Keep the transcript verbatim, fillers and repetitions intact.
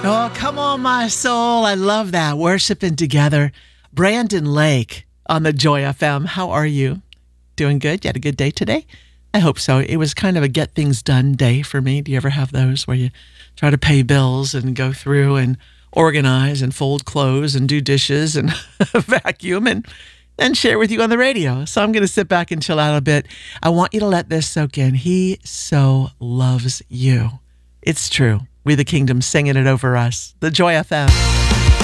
Oh, come on, my soul. I love that. Worshiping together. Brandon Lake on the Joy F M. How are you? Doing good? You had a good day today? I hope so. It was kind of a get things done day for me. Do you ever have those where you try to pay bills and go through and organize and fold clothes and do dishes and vacuum and and share with you on the radio? So I'm going to sit back and chill out a bit. I want you to let this soak in. He so loves you. It's true. We the Kingdom singing it over us. The Joy F M.